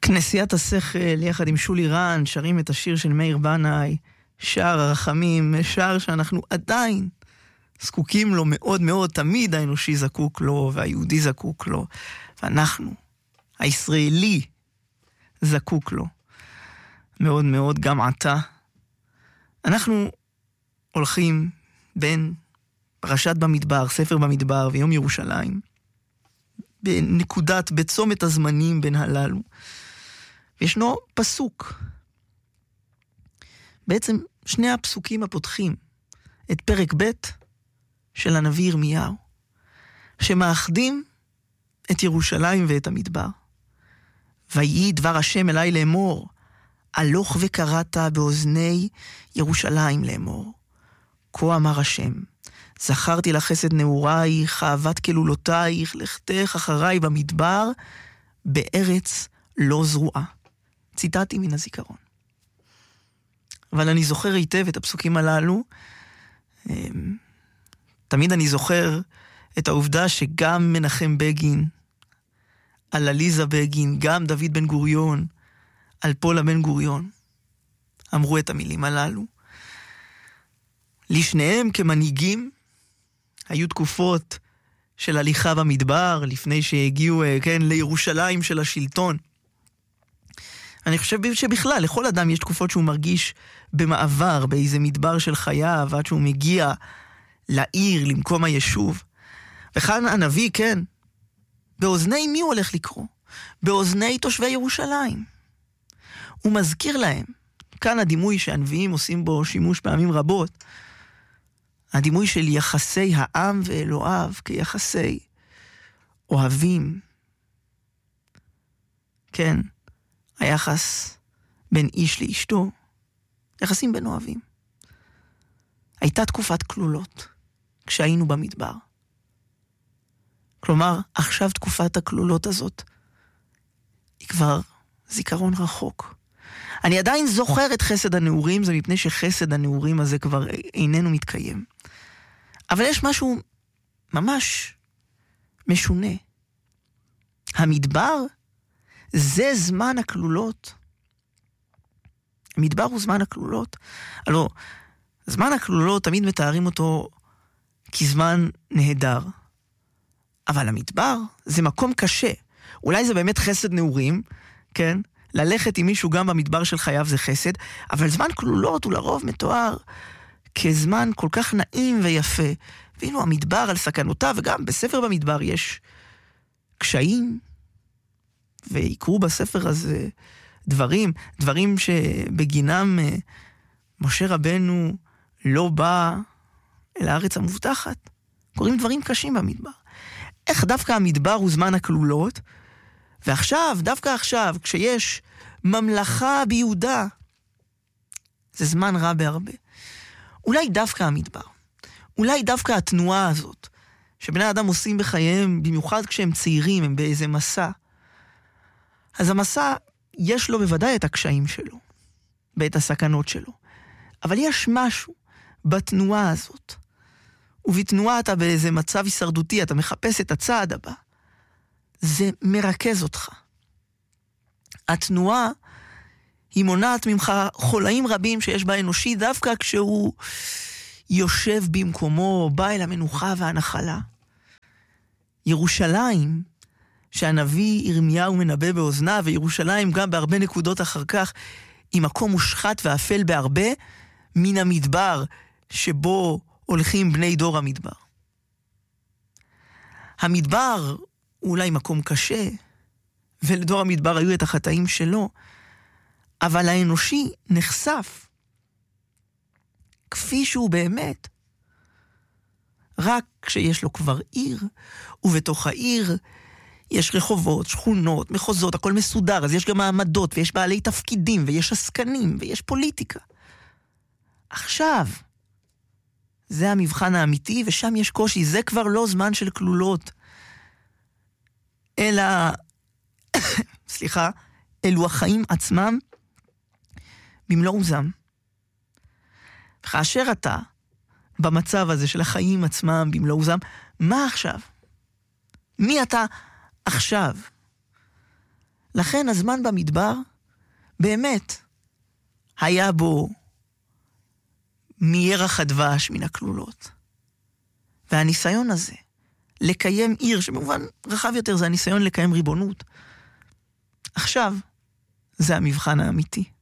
כנסיית השכל יחד עם שולי רן שרים את השיר של מאיר בנאי, שער הרחמים, שער שאנחנו עדיין זקוקים לו מאוד מאוד, תמיד האנושי זקוק לו והיהודי זקוק לו, ואנחנו, הישראלי, זקוק לו מאוד מאוד גם עתה. אנחנו הולכים בין פרשת במדבר, ספר במדבר ויום ירושלים, בצומת הזמנים בין הללו. וישנו פסוק. בעצם שני הפסוקים הפותחים את פרק ב' של הנביא ירמיהו, שמאחדים את ירושלים ואת המדבר. ויהי דבר השם אליי לאמור, הלוך וקראת באוזני ירושלים לאמור. כה אמר השם, זכרתי לך חסד נעורייך, אהבת כלולותייך, לכתך אחריי במדבר, בארץ לא זרועה. ציטטתי מן הזיכרון. אבל אני זוכר היטב את הפסוקים הללו. תמיד אני זוכר את העובדה שגם מנחם בגין, על עליזה בגין, גם דוד בן גוריון, על פולה בן גוריון, אמרו את המילים הללו. לשניהם כמנהיגים, היו תקופות של הליכה במדבר, לפני שהגיעו לירושלים של השלטון. אני חושב שבכלל, לכל אדם יש תקופות שהוא מרגיש במעבר, באיזה מדבר של חייו, עד שהוא מגיע לעיר, למקום היישוב. וכאן הנביא, כן, באוזני מי הוא הולך לקרוא? באוזני תושבי ירושלים. הוא מזכיר להם, כאן הדימוי שהנביאים עושים בו שימוש פעמים רבות, הדימוי של יחסי העם ואלוהיו כיחסי אוהבים. כן, היחס בין איש לאשתו, יחסים בין אוהבים. הייתה תקופת כלולות כשהיינו במדבר. כלומר, עכשיו תקופת הכלולות הזאת היא כבר זיכרון רחוק. אני עדיין זוכר את חסד הנעורים, זה מפני שחסד הנעורים הזה כבר איננו מתקיים. אבל יש משהו ממש משונה. המדבר זה זמן הכלולות. המדבר הוא זמן הכלולות. הלוא, זמן הכלולות תמיד מתארים אותו כזמן נהדר. אבל המדבר זה מקום קשה. אולי זה באמת חסד נעורים, כן? ללכת עם מישהו גם במדבר של חייו זה חסד, אבל זמן כלולות הוא לרוב מתואר כזמן כל כך נעים ויפה. ואילו המדבר על סכנותיו, וגם בספר במדבר יש קשיים, ויקרו בספר הזה דברים שבגינם משה רבנו לא בא אל הארץ המובטחת. קוראים דברים קשים במדבר. איך דווקא המדבר הוא זמן הכלולות, ועכשיו, דווקא עכשיו, כשיש ממלכה ביהודה, זה זמן רע בהרבה. אולי דווקא המדבר, אולי דווקא התנועה הזאת, שבני אדם עושים בחייהם, במיוחד כשהם צעירים, הם באיזה מסע. אז המסע, יש לו בוודאי את הקשיים שלו, ואת הסכנות שלו. אבל יש משהו בתנועה הזאת. ובתנועה אתה באיזה מצב הישרדותי, אתה מחפש את הצעד הבא. זה מרכז אותך. התנועה היא מונעת ממך חולאים רבים שיש באנושי, דווקא כשהוא יושב במקומו, בא אל המנוחה והנחלה. ירושלים, שהנביא ירמיהו מנבא באוזנה, וירושלים גם בהרבה נקודות אחר כך, היא מקום מושחת ואפל בהרבה מן המדבר שבו הולכים בני דור המדבר. המדבר הוא אולי מקום קשה, ולדור המדבר היו את החטאים שלו, אבל האנושי נחשף כפי שהוא באמת, רק כשיש לו כבר עיר, ובתוך העיר יש רחובות, שכונות, מחוזות, הכל מסודר, אז יש גם מעמדות, ויש בעלי תפקידים, ויש עסקנים, ויש פוליטיקה. עכשיו, זה המבחן האמיתי, ושם יש קושי, זה כבר לא זמן של כלולות, אלא, אלו החיים עצמם, במלוא עוזם. וכאשר אתה, במצב הזה של החיים עצמם, במלוא עוזם, מה עכשיו? מי אתה עכשיו? לכן הזמן במדבר באמת היה בו מירח הדבש מן הכלולות. והניסיון הזה לקיים עיר, שבמובן רחב יותר זה הניסיון לקיים ריבונות, עכשיו זה המבחן האמיתי.